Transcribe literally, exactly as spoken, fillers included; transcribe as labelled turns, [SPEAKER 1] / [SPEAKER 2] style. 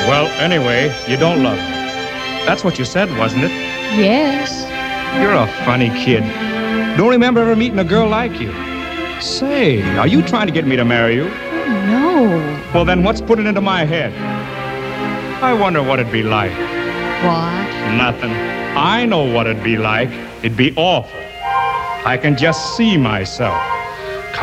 [SPEAKER 1] Well, anyway, you don't love me. That's what you said, wasn't it?
[SPEAKER 2] Yes.
[SPEAKER 1] You're a funny kid. Don't remember ever meeting a girl like you. Say, are you trying to get me to marry you?
[SPEAKER 2] Oh, no.
[SPEAKER 1] Well, then what's put it into my head? I wonder what it'd be like.
[SPEAKER 2] What?
[SPEAKER 1] Nothing. I know what it'd be like. It'd be awful. I can just see myself.